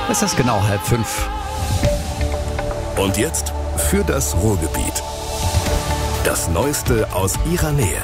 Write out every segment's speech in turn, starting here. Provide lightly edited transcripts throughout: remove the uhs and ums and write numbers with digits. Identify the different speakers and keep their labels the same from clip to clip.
Speaker 1: Es ist genau 4:30.
Speaker 2: Und jetzt für das Ruhrgebiet. Das Neueste aus ihrer Nähe.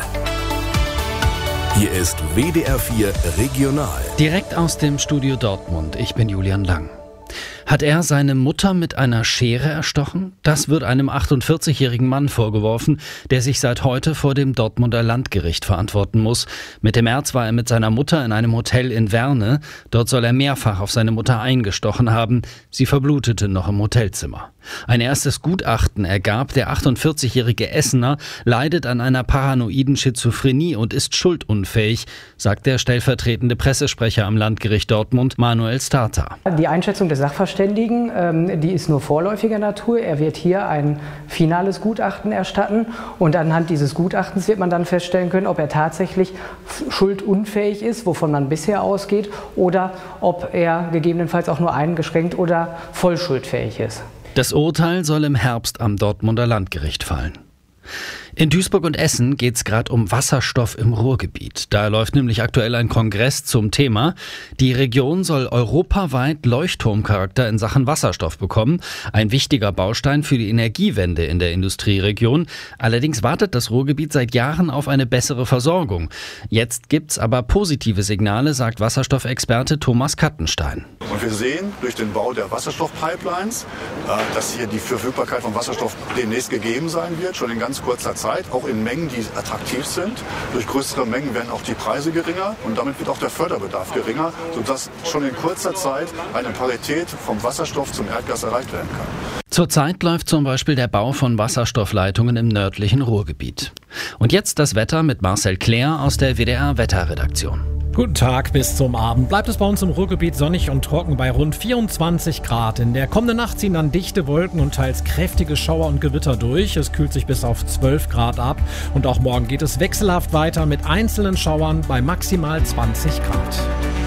Speaker 2: Hier ist WDR 4 Regional.
Speaker 3: Direkt aus dem Studio Dortmund. Ich bin Julian Lang. Hat er seine Mutter mit einer Schere erstochen? Das wird einem 48-jährigen Mann vorgeworfen, der sich seit heute vor dem Dortmunder Landgericht verantworten muss. Mitte März war er mit seiner Mutter in einem Hotel in Werne. Dort soll er mehrfach auf seine Mutter eingestochen haben. Sie verblutete noch im Hotelzimmer. Ein erstes Gutachten ergab, der 48-jährige Essener leidet an einer paranoiden Schizophrenie und ist schuldunfähig, sagt der stellvertretende Pressesprecher am Landgericht Dortmund, Manuel Starter.
Speaker 4: Die Einschätzung des Sachverständigen, die ist nur vorläufiger Natur. Er wird hier ein finales Gutachten erstatten und anhand dieses Gutachtens wird man dann feststellen können, ob er tatsächlich schuldunfähig ist, wovon man bisher ausgeht, oder ob er gegebenenfalls auch nur eingeschränkt oder voll schuldfähig ist.
Speaker 3: Das Urteil soll im Herbst am Dortmunder Landgericht fallen. In Duisburg und Essen geht es gerade um Wasserstoff im Ruhrgebiet. Da läuft nämlich aktuell ein Kongress zum Thema. Die Region soll europaweit Leuchtturmcharakter in Sachen Wasserstoff bekommen. Ein wichtiger Baustein für die Energiewende in der Industrieregion. Allerdings wartet das Ruhrgebiet seit Jahren auf eine bessere Versorgung. Jetzt gibt's aber positive Signale, sagt Wasserstoffexperte Thomas Kattenstein.
Speaker 5: Und wir sehen durch den Bau der Wasserstoffpipelines, dass hier die Verfügbarkeit von Wasserstoff demnächst gegeben sein wird, schon in ganz kurzer Zeit, auch in Mengen, die attraktiv sind. Durch größere Mengen werden auch die Preise geringer und damit wird auch der Förderbedarf geringer, sodass schon in kurzer Zeit eine Parität vom Wasserstoff zum Erdgas erreicht werden kann.
Speaker 3: Zurzeit läuft zum Beispiel der Bau von Wasserstoffleitungen im nördlichen Ruhrgebiet. Und jetzt das Wetter mit Marcel Claire aus der WDR-Wetterredaktion.
Speaker 6: Guten Tag, bis zum Abend bleibt es bei uns im Ruhrgebiet sonnig und trocken bei rund 24 Grad. In der kommenden Nacht ziehen dann dichte Wolken und teils kräftige Schauer und Gewitter durch. Es kühlt sich bis auf 12 Grad ab. Und auch morgen geht es wechselhaft weiter mit einzelnen Schauern bei maximal 20 Grad.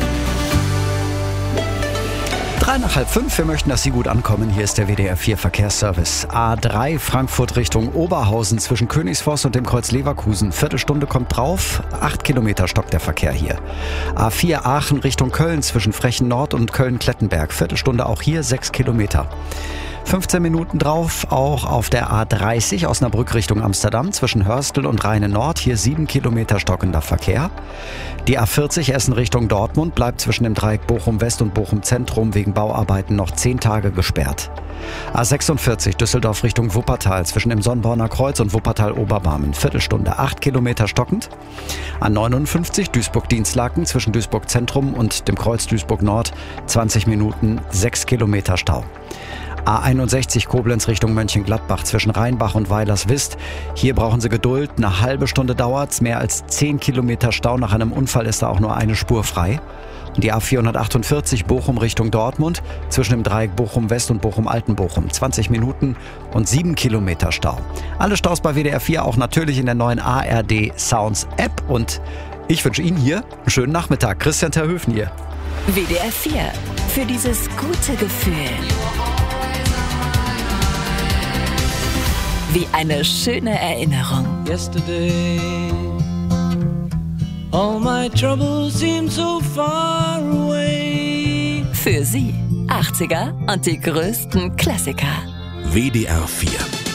Speaker 1: 4:55. Wir möchten, dass Sie gut ankommen. Hier ist der WDR 4 Verkehrsservice. A3 Frankfurt Richtung Oberhausen zwischen Königsforst und dem Kreuz Leverkusen. Viertelstunde kommt drauf. 8 Kilometer stockt der Verkehr hier. A4 Aachen Richtung Köln zwischen Frechen Nord und Köln-Klettenberg. Viertelstunde auch hier 6 Kilometer. 15 Minuten drauf, auch auf der A30 Osnabrück Richtung Amsterdam zwischen Hörstel und Rheine Nord. Hier 7 Kilometer stockender Verkehr. Die A40 Essen Richtung Dortmund bleibt zwischen dem Dreieck Bochum West und Bochum Zentrum wegen Bauarbeiten noch 10 Tage gesperrt. A46 Düsseldorf Richtung Wuppertal zwischen dem Sonnborner Kreuz und Wuppertal-Oberbarmen. Viertelstunde 8 Kilometer stockend. A59 Duisburg-Dienstlaken zwischen Duisburg Zentrum und dem Kreuz Duisburg Nord 20 Minuten 6 Kilometer Stau. A61 Koblenz Richtung Mönchengladbach zwischen Rheinbach und Weilerswist. Hier brauchen Sie Geduld. Eine halbe Stunde dauert's. Mehr als 10 Kilometer Stau. Nach einem Unfall ist da auch nur eine Spur frei. Und die A448 Bochum Richtung Dortmund zwischen dem Dreieck Bochum West und Bochum Altenbochum. 20 Minuten und 7 Kilometer Stau. Alle Staus bei WDR 4 auch natürlich in der neuen ARD Sounds App. Und ich wünsche Ihnen hier einen schönen Nachmittag. Christian Terhöfen hier.
Speaker 7: WDR 4 für dieses gute Gefühl. Wie eine schöne Erinnerung.
Speaker 8: Yesterday, all my troubles seem so far away.
Speaker 7: Für Sie 80er und die größten Klassiker.
Speaker 2: WDR 4